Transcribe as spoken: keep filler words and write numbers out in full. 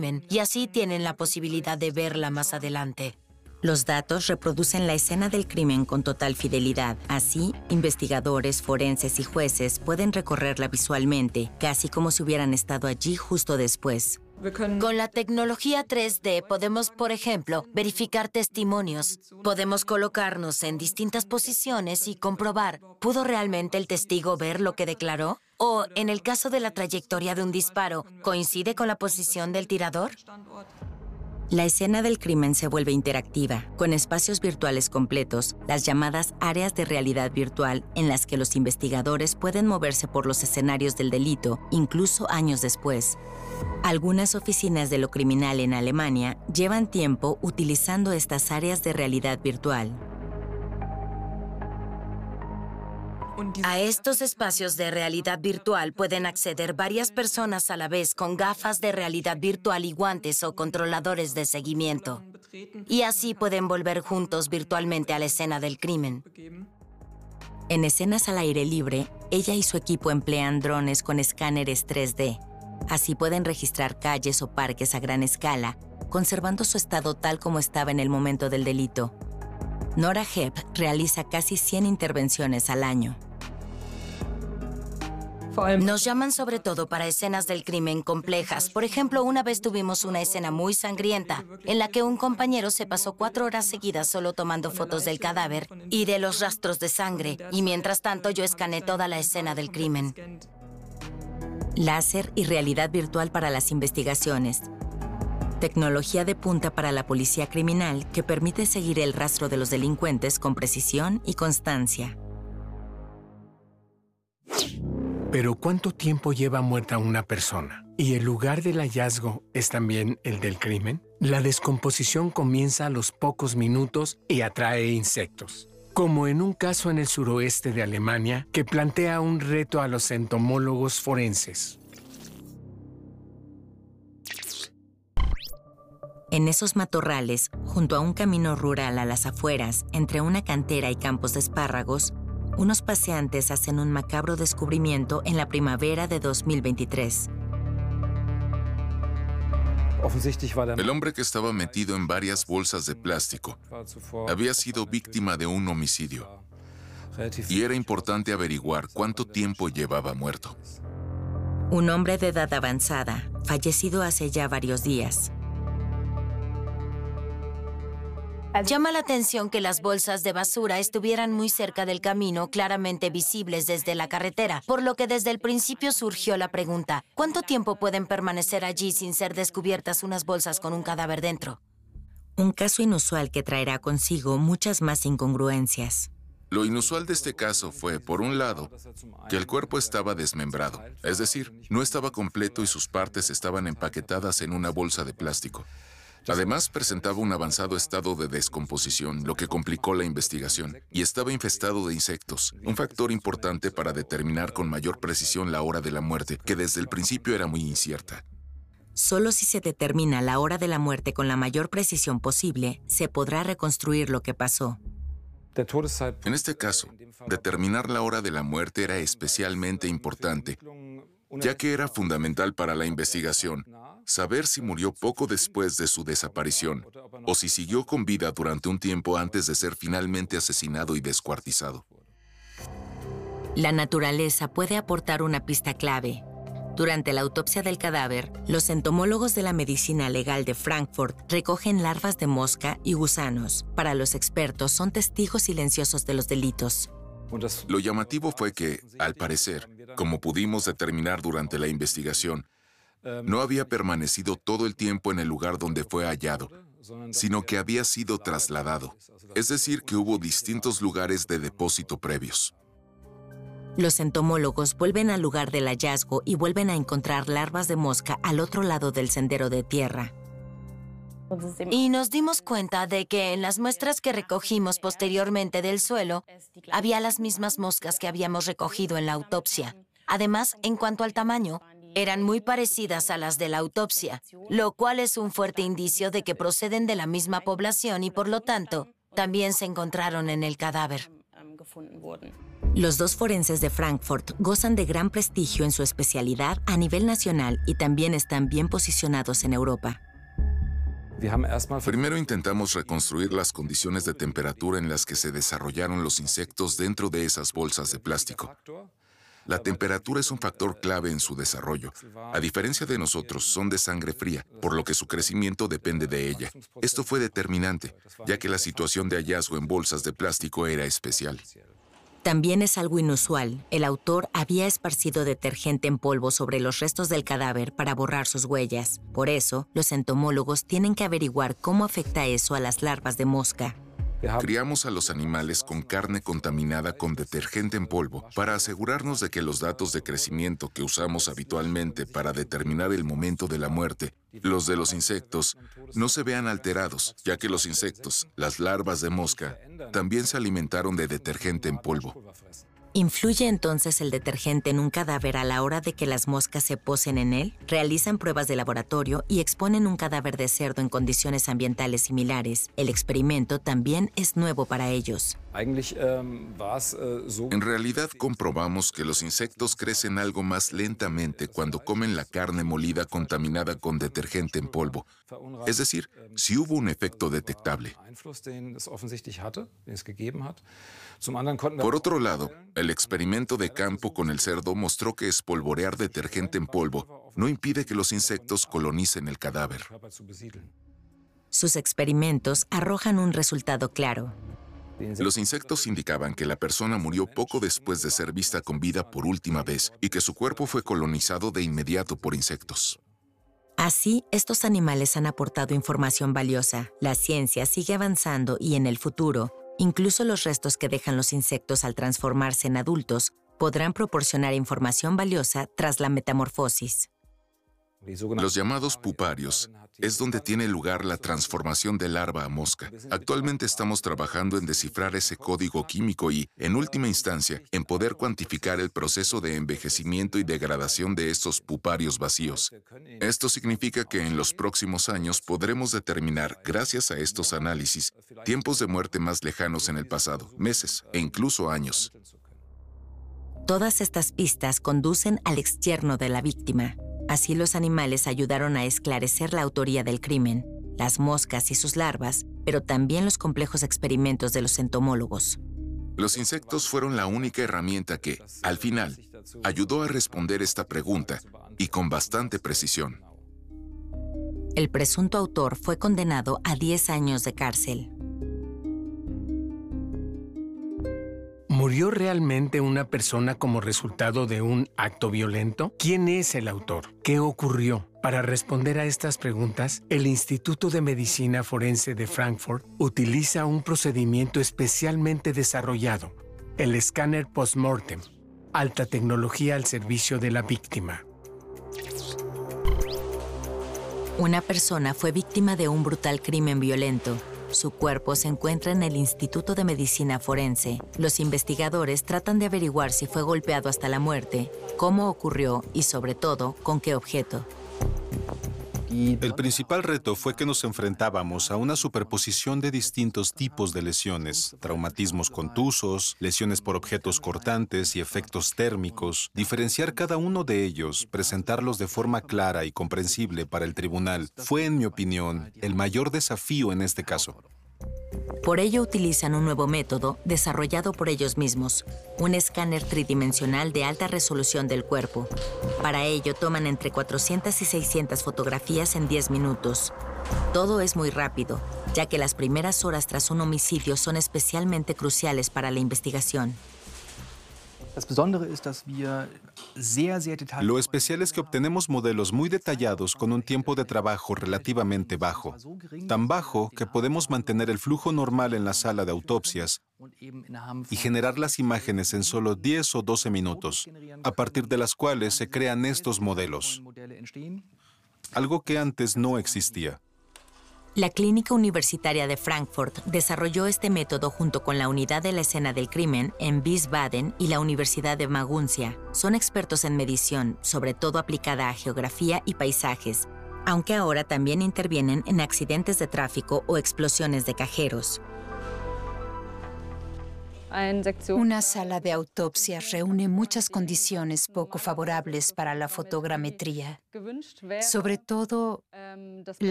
crimen y así tienen la posibilidad de verla más adelante. Los datos reproducen la escena del crimen con total fidelidad. Así, investigadores, forenses y jueces pueden recorrerla visualmente, casi como si hubieran estado allí justo después. Con la tecnología tres D podemos, por ejemplo, verificar testimonios. Podemos colocarnos en distintas posiciones y comprobar, ¿pudo realmente el testigo ver lo que declaró? O, en el caso de la trayectoria de un disparo, ¿coincide con la posición del tirador? La escena del crimen se vuelve interactiva, con espacios virtuales completos, las llamadas áreas de realidad virtual, en las que los investigadores pueden moverse por los escenarios del delito, incluso años después. Algunas oficinas de lo criminal en Alemania llevan tiempo utilizando estas áreas de realidad virtual. A estos espacios de realidad virtual pueden acceder varias personas a la vez con gafas de realidad virtual y guantes o controladores de seguimiento. Y así pueden volver juntos virtualmente a la escena del crimen. En escenas al aire libre, ella y su equipo emplean drones con escáneres tres D. Así pueden registrar calles o parques a gran escala, conservando su estado tal como estaba en el momento del delito. Nora Hepp realiza casi cien intervenciones al año. Nos llaman sobre todo para escenas del crimen complejas. Por ejemplo, una vez tuvimos una escena muy sangrienta en la que un compañero se pasó cuatro horas seguidas solo tomando fotos del cadáver y de los rastros de sangre, y mientras tanto yo escaneé toda la escena del crimen. Láser y realidad virtual para las investigaciones. Tecnología de punta para la policía criminal que permite seguir el rastro de los delincuentes con precisión y constancia. Pero ¿cuánto tiempo lleva muerta una persona? ¿Y el lugar del hallazgo es también el del crimen? La descomposición comienza a los pocos minutos y atrae insectos. Como en un caso en el suroeste de Alemania que plantea un reto a los entomólogos forenses. En esos matorrales, junto a un camino rural a las afueras, entre una cantera y campos de espárragos, unos paseantes hacen un macabro descubrimiento en la primavera de dos mil veintitrés. El hombre que estaba metido en varias bolsas de plástico había sido víctima de un homicidio y era importante averiguar cuánto tiempo llevaba muerto. Un hombre de edad avanzada, fallecido hace ya varios días. Llama la atención que las bolsas de basura estuvieran muy cerca del camino, claramente visibles desde la carretera, por lo que desde el principio surgió la pregunta, ¿cuánto tiempo pueden permanecer allí sin ser descubiertas unas bolsas con un cadáver dentro? Un caso inusual que traerá consigo muchas más incongruencias. Lo inusual de este caso fue, por un lado, que el cuerpo estaba desmembrado, es decir, no estaba completo y sus partes estaban empaquetadas en una bolsa de plástico. Además, presentaba un avanzado estado de descomposición, lo que complicó la investigación, y estaba infestado de insectos, un factor importante para determinar con mayor precisión la hora de la muerte, que desde el principio era muy incierta. Solo si se determina la hora de la muerte con la mayor precisión posible, se podrá reconstruir lo que pasó. En este caso, determinar la hora de la muerte era especialmente importante, ya que era fundamental para la investigación saber si murió poco después de su desaparición o si siguió con vida durante un tiempo antes de ser finalmente asesinado y descuartizado. La naturaleza puede aportar una pista clave. Durante la autopsia del cadáver, los entomólogos de la medicina legal de Frankfurt recogen larvas de mosca y gusanos. Para los expertos, son testigos silenciosos de los delitos. Lo llamativo fue que, al parecer, como pudimos determinar durante la investigación, no había permanecido todo el tiempo en el lugar donde fue hallado, sino que había sido trasladado. Es decir, que hubo distintos lugares de depósito previos. Los entomólogos vuelven al lugar del hallazgo y vuelven a encontrar larvas de mosca al otro lado del sendero de tierra. Y nos dimos cuenta de que en las muestras que recogimos posteriormente del suelo, había las mismas moscas que habíamos recogido en la autopsia. Además, en cuanto al tamaño, eran muy parecidas a las de la autopsia, lo cual es un fuerte indicio de que proceden de la misma población y, por lo tanto, también se encontraron en el cadáver. Los dos forenses de Frankfurt gozan de gran prestigio en su especialidad a nivel nacional y también están bien posicionados en Europa. Primero intentamos reconstruir las condiciones de temperatura en las que se desarrollaron los insectos dentro de esas bolsas de plástico. La temperatura es un factor clave en su desarrollo. A diferencia de nosotros, son de sangre fría, por lo que su crecimiento depende de ella. Esto fue determinante, ya que la situación de hallazgo en bolsas de plástico era especial. También es algo inusual. El autor había esparcido detergente en polvo sobre los restos del cadáver para borrar sus huellas. Por eso, los entomólogos tienen que averiguar cómo afecta eso a las larvas de mosca. Criamos a los animales con carne contaminada con detergente en polvo para asegurarnos de que los datos de crecimiento que usamos habitualmente para determinar el momento de la muerte, los de los insectos, no se vean alterados, ya que los insectos, las larvas de mosca, también se alimentaron de detergente en polvo. ¿Influye entonces el detergente en un cadáver a la hora de que las moscas se posen en él? Realizan pruebas de laboratorio y exponen un cadáver de cerdo en condiciones ambientales similares. El experimento también es nuevo para ellos. En realidad comprobamos que los insectos crecen algo más lentamente cuando comen la carne molida contaminada con detergente en polvo. Es decir, si hubo un efecto detectable. Por otro lado, el experimento de campo con el cerdo mostró que espolvorear detergente en polvo no impide que los insectos colonicen el cadáver. Sus experimentos arrojan un resultado claro. Los insectos indicaban que la persona murió poco después de ser vista con vida por última vez y que su cuerpo fue colonizado de inmediato por insectos. Así, estos animales han aportado información valiosa. La ciencia sigue avanzando y en el futuro, incluso los restos que dejan los insectos al transformarse en adultos podrán proporcionar información valiosa tras la metamorfosis. Los llamados puparios es donde tiene lugar la transformación de larva a mosca. Actualmente estamos trabajando en descifrar ese código químico y, en última instancia, en poder cuantificar el proceso de envejecimiento y degradación de estos puparios vacíos. Esto significa que en los próximos años podremos determinar, gracias a estos análisis, tiempos de muerte más lejanos en el pasado, meses e incluso años. Todas estas pistas conducen al exyerno de la víctima. Así los animales ayudaron a esclarecer la autoría del crimen, las moscas y sus larvas, pero también los complejos experimentos de los entomólogos. Los insectos fueron la única herramienta que, al final, ayudó a responder esta pregunta, y con bastante precisión. El presunto autor fue condenado a diez años de cárcel. ¿Murió realmente una persona como resultado de un acto violento? ¿Quién es el autor? ¿Qué ocurrió? Para responder a estas preguntas, el Instituto de Medicina Forense de Frankfurt utiliza un procedimiento especialmente desarrollado, el escáner post-mortem, alta tecnología al servicio de la víctima. Una persona fue víctima de un brutal crimen violento. Su cuerpo se encuentra en el Instituto de Medicina Forense. Los investigadores tratan de averiguar si fue golpeado hasta la muerte, cómo ocurrió y, sobre todo, con qué objeto. El principal reto fue que nos enfrentábamos a una superposición de distintos tipos de lesiones, traumatismos contusos, lesiones por objetos cortantes y efectos térmicos, diferenciar cada uno de ellos, presentarlos de forma clara y comprensible para el tribunal, fue, en mi opinión, el mayor desafío en este caso. Por ello utilizan un nuevo método desarrollado por ellos mismos, un escáner tridimensional de alta resolución del cuerpo. Para ello toman entre cuatrocientas y seiscientas fotografías en diez minutos. Todo es muy rápido, ya que las primeras horas tras un homicidio son especialmente cruciales para la investigación. Lo especial es que obtenemos modelos muy detallados con un tiempo de trabajo relativamente bajo, tan bajo que podemos mantener el flujo normal en la sala de autopsias y generar las imágenes en solo diez o doce minutos, a partir de las cuales se crean estos modelos, algo que antes no existía. La Clínica Universitaria de Frankfurt desarrolló este método junto con la Unidad de la Escena del Crimen en Wiesbaden y la Universidad de Maguncia. Son expertos en medición, sobre todo aplicada a geografía y paisajes, aunque ahora también intervienen en accidentes de tráfico o explosiones de cajeros. Una sala de autopsia reúne muchas condiciones poco favorables para la fotogrametría, sobre todo la